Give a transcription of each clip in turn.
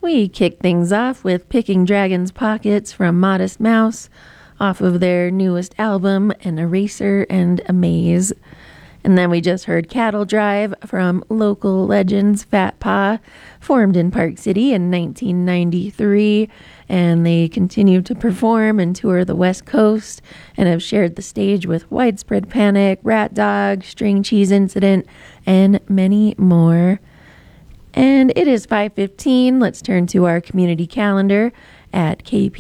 We kick things off with Picking Dragon's Pockets from Modest Mouse off of their newest album, An Eraser and a Maze. And then we just heard Cattle Drive from local legends Fat Pa, formed in Park City in 1993, and they continue to perform and tour the West Coast and have shared the stage with Widespread Panic, Rat Dog, String Cheese Incident, and many more. And it is 5:15. Let's turn to our community calendar at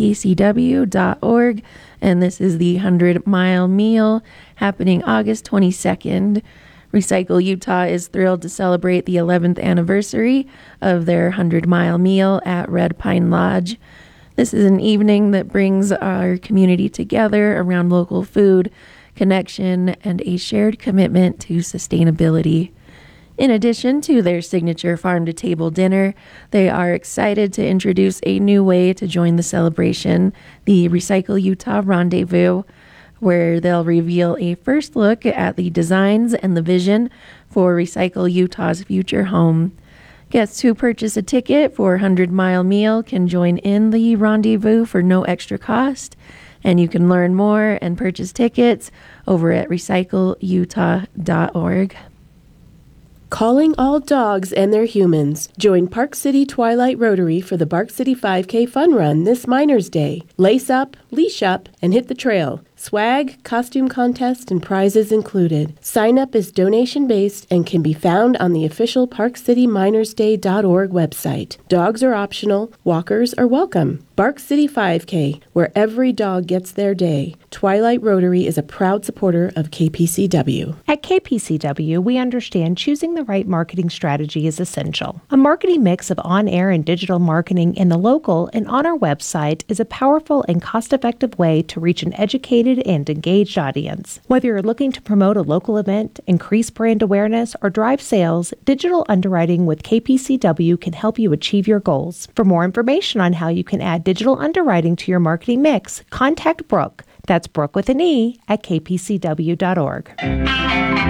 kpcw.org. And this is the 100-mile meal happening August 22nd. Recycle Utah is thrilled to celebrate the 11th anniversary of their 100-mile meal at Red Pine Lodge. This is an evening that brings our community together around local food, connection, and a shared commitment to sustainability. In addition to their signature farm-to-table dinner, they are excited to introduce a new way to join the celebration, the Recycle Utah Rendezvous, where they'll reveal a first look at the designs and the vision for Recycle Utah's future home. Guests who purchase a ticket for a 100-mile meal can join in the rendezvous for no extra cost, and you can learn more and purchase tickets over at recycleutah.org. Calling all dogs and their humans. Join Park City Twilight Rotary for the Park City 5K Fun Run this Miners Day. Lace up, leash up, and hit the trail. Swag, costume contest, and prizes included. Sign up is donation-based and can be found on the official ParkCityMinersDay.org website. Dogs are optional. Walkers are welcome. Park City 5K, where every dog gets their day. Twilight Rotary is a proud supporter of KPCW. At KPCW, we understand choosing the right marketing strategy is essential. A marketing mix of on-air and digital marketing in the local and on our website is a powerful and cost-effective way to reach an educated and engaged audience. Whether you're looking to promote a local event, increase brand awareness, or drive sales, digital underwriting with KPCW can help you achieve your goals. For more information on how you can add digital underwriting to your marketing mix, contact Brooke. That's Brooke with an E at kpcw.org.